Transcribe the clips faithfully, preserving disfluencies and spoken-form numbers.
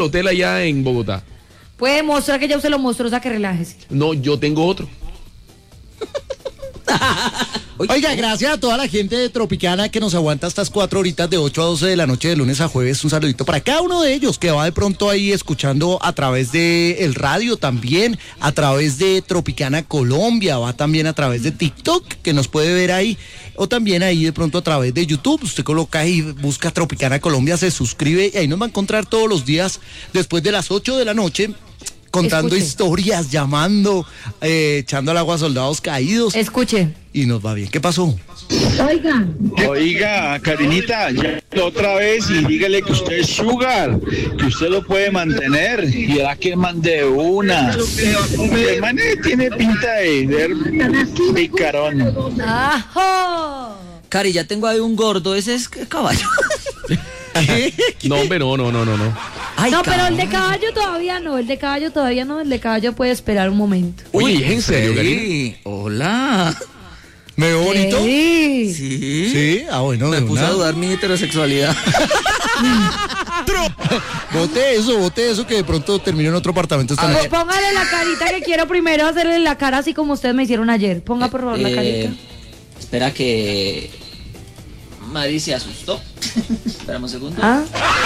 hotel allá en Bogotá. Puede mostrar que ya usted lo mostró, o sea que relájese. No, yo tengo otro. Oiga, gracias a toda la gente de Tropicana que nos aguanta estas cuatro horitas de ocho a doce de la noche de lunes a jueves. Un saludito para cada uno de ellos que va de pronto ahí escuchando a través de el radio también, a través de Tropicana Colombia, va también a través de TikTok que nos puede ver ahí, o también ahí de pronto a través de YouTube. Usted coloca ahí, busca Tropicana Colombia, se suscribe y ahí nos va a encontrar todos los días después de las ocho de la noche. Contando Escuche. historias, llamando, eh, echando al agua a soldados caídos. Escuche. Y nos va bien. ¿Qué pasó? Oiga. Oiga, Karinita, ya otra vez y dígale que usted es sugar, que usted lo puede mantener. Y era que mande una. El man tiene pinta de ser picarón. ¡Ajo! Cari, ya tengo ahí un gordo, ese es caballo. No, hombre, no, no, no, no, no. Ay, no, pero el de caballo todavía no, el de caballo todavía no, el de caballo puede esperar un momento. Uy, ¿en serio, Karina? Hola. ¿Me veo bonito? Sí. Sí. Sí, ah, bueno. Me puse una... a dudar mi heterosexualidad. Bote eso, bote eso que de pronto terminó en otro apartamento esta noche. Póngale la carita que quiero primero hacerle la cara así como ustedes me hicieron ayer. Ponga por favor eh, la carita. Espera que... Mari se asustó. Esperamos un segundo. ¿Ah?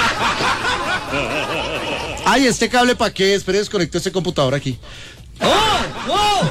Ay, ¿este cable para qué? Espere, desconecto este computador aquí. ¡Oh! ¡Oh!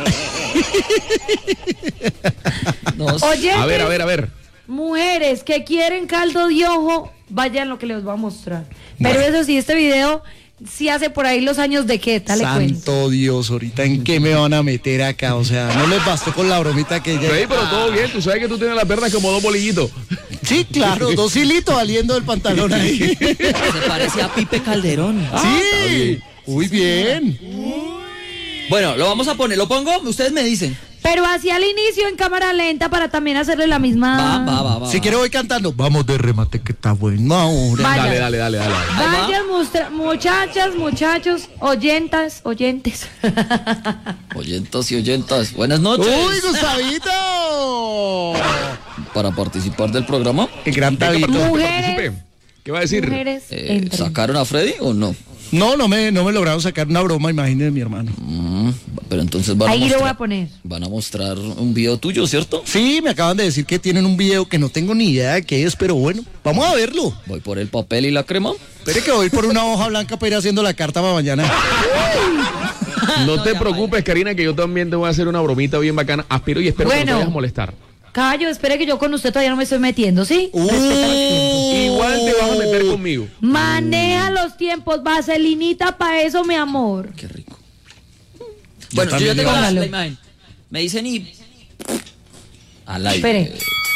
No, Oye, a ver, a ver, a ver. Mujeres que quieren caldo de ojo, vayan lo que les voy a mostrar. Pero bueno, eso sí, este video sí hace por ahí los años de qué, tal le cuento. Santo Dios, ahorita en qué me van a meter acá, o sea, no les bastó con la bromita que ella... Sí, pero todo bien, tú sabes que tú tienes las piernas como dos bolillitos. Sí, claro, dos hilitos saliendo del pantalón ahí. Se parece a Pipe Calderón. Sí, muy bien. Bueno, lo vamos a poner, ¿lo pongo? Ustedes me dicen. Pero hacia el inicio en cámara lenta para también hacerle la misma... Va, va, va, va. Si quiero voy cantando. Vamos de remate que está bueno ahora. Vaya. Dale, dale, dale, dale. Vayan mustra- muchachas, muchachos, oyentas, oyentes. Oyentos y oyentas, buenas noches. ¡Uy, Gustavito! Para participar del programa. El gran Tabito. Mujeres. ¿Qué va a decir? Mujeres, eh, ¿Sacaron a Freddy o no? No, no me, no me lograron sacar una broma, imagínense mi hermano. Mm, pero entonces van Ahí a mostrar, lo voy a poner. Van a mostrar un video tuyo, ¿cierto? Sí, me acaban de decir que tienen un video que no tengo ni idea de qué es, pero bueno, vamos a verlo. Voy por el papel y la crema. Espere que voy por una hoja blanca para ir haciendo la carta para mañana. No te preocupes, Karina, que yo también te voy a hacer una bromita bien bacana. Aspiro y espero bueno, que no te vayas a molestar. Caballo, espere que yo con usted todavía no me estoy metiendo, ¿sí? Uh, Igual te vas a meter conmigo. Maneja los tiempos, vaselinita para eso, mi amor. Qué rico. Bueno, yo, yo ya tengo la, la imagen. Me dicen y... Al aire. Espere.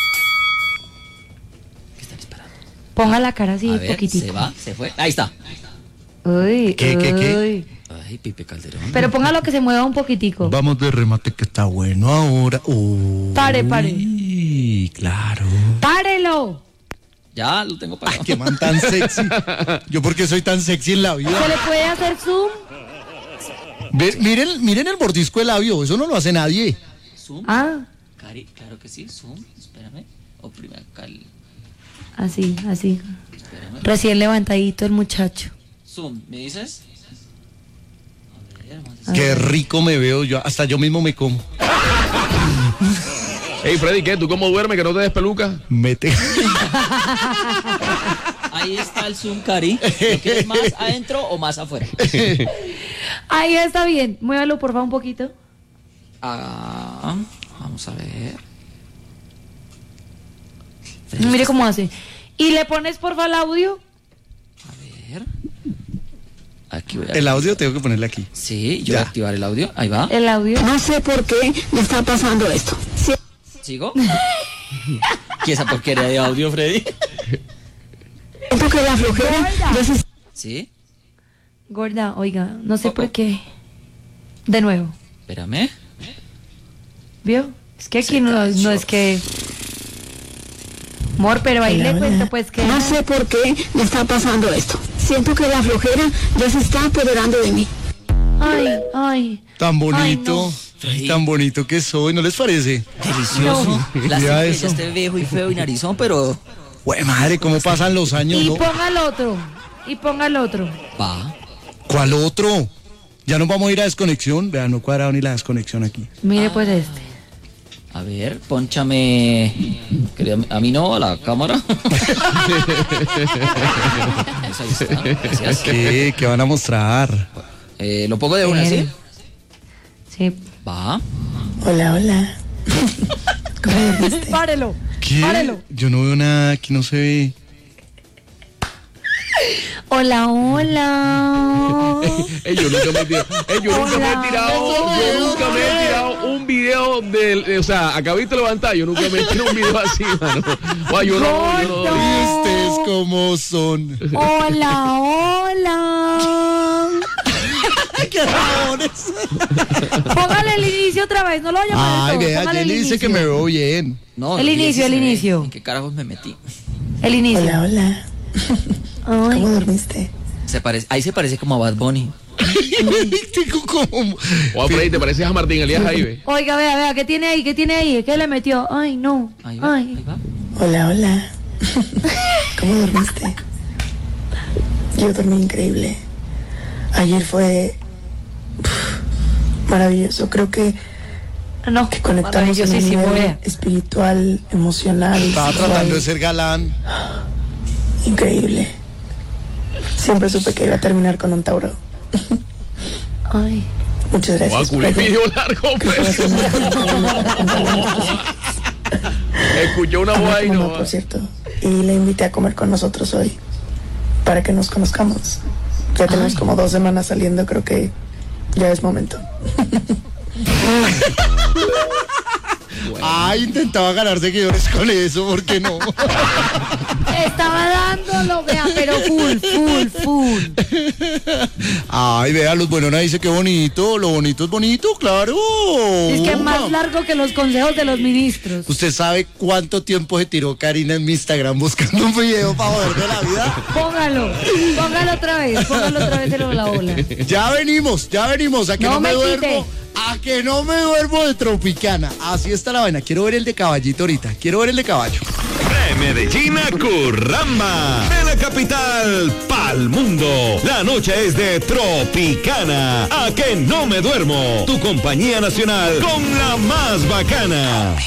¿Qué están esperando? Ponga la cara así, a ver, poquitito. se va, se fue. Ahí está. Uy, ¿Qué, uy. qué, qué? Ay, Pipe Calderón. Pero póngalo que se mueva un poquitico. Vamos de remate que está bueno ahora. Uh, pare, pare. Sí, claro. ¡Párelo! Ya lo tengo parado. Ay, qué man tan sexy. Yo porque soy tan sexy en la vida. ¿Se le puede hacer zoom? Ve, miren, miren el mordisco del labio, eso no lo hace nadie. ¿Zoom? Ah. Cari, claro que sí, zoom. Espérame. Oprime acá el... Así, así. Espérame. Recién levantadito el muchacho. Zoom, ¿me dices? Qué rico me veo yo, hasta yo mismo me como. Ey, Freddy, ¿qué? ¿Tú cómo duermes que no te des peluca? Mete. Ahí está el zoom, Cari. ¿Lo quieres más adentro o más afuera? Ahí está bien. Muévalo, por favor, un poquito. Ah, vamos a ver. Mire cómo hace. ¿Y le pones, por favor, el audio? A ver. Aquí voy a... El audio tengo que ponerle aquí. Sí, yo Ya. voy a activar el audio. Ahí va. El audio. No sé por qué me está pasando esto. Sí. ¿Sigo? ¿Qué es esa porquería de audio, Freddy? Siento que la flojera ya se... ¿Sí? Gorda, oiga, no sé Oh, por oh. qué. De nuevo. Espérame. ¿Vio? Es que aquí no, no es que... Amor, pero ahí le cuento pues que... No sé por qué me está pasando esto. Siento que la flojera ya se está apoderando de mí. Ay, ay. Tan bonito, Ay, ay, tan bonito que soy, ¿no les parece? Delicioso. No. Lástima Ya que eso. ya esté viejo y feo y narizón, pero... Güey, madre, cómo pasan los años, Y ¿no? ponga el otro. y ponga el otro. Va. ¿Cuál otro? Ya nos vamos a ir a desconexión. Vean, no cuadrado ni la desconexión aquí. Mire ah. pues este. A ver, pónchame. A mí no, a la cámara. Eso ahí está. Gracias. ¿Qué? ¿Qué van a mostrar? Eh, ¿Lo pongo de una, sí? Sí. Va. Hola, hola. ¿Cómo Párelo. ¿Qué? Párelo. Yo no veo nada, aquí no se ve. Hola, hola. Ey, yo nunca me he tirado, ey, yo nunca me he tirado, yo nunca me he tirado un video de, de o sea, acabiste de levantar, yo nunca me he tirado un video así, mano. Guay, yo no, yo no. ¿Y ustedes cómo son? Hola, hola. ¡Qué rabones! Póngale el inicio otra vez, no lo vaya a Ay, vea, Jenny dice que me veo bien. No, el inicio, el inicio. ¿En qué carajos me metí? El inicio. Hola, hola. Ay. ¿Cómo dormiste? Se parece, ahí se parece como a Bad Bunny. ¿Cómo? O por ahí te pareces a Martín Elías Jaibe. Oiga, vea, vea, ¿qué tiene ahí? ¿Qué tiene ahí? ¿Qué le metió? Ay, no. Ahí va, Ay. ahí va. Hola, hola. ¿Cómo dormiste? Yo dormí increíble. Ayer fue pff, maravilloso. Creo que, no, que conectamos en un nivel espiritual, emocional. Estaba tratando de ser galán. Increíble. Siempre supe que iba a terminar con un Tauro. Ay. Muchas gracias. Wow, video largo, pues. Escuchó una voz ahí, no. Por cierto. Y le invité a comer con nosotros hoy. Para que nos conozcamos. Ya tenemos como dos semanas saliendo, creo que ya es momento. Ah, intentaba ganar seguidores con eso, ¿por qué no? Estaba dándolo, vea, pero full, full, full. Ay, vea, los buenos dice que bonito, lo bonito es bonito, claro. Es que es más largo que los consejos de los ministros. ¿Usted sabe cuánto tiempo se tiró Karina en mi Instagram buscando un video para joder de la vida? Póngalo, póngalo otra vez, póngalo otra vez en la ola. Ya venimos, ya venimos, a que no, no me, me duermo. A que no me duermo de Tropicana. Así está la vaina. Quiero ver el de caballito ahorita. Quiero ver el de caballo. De Medellín a Curramba. De la capital pa'l mundo. La noche es de Tropicana. A que no me duermo. Tu compañía nacional con la más bacana.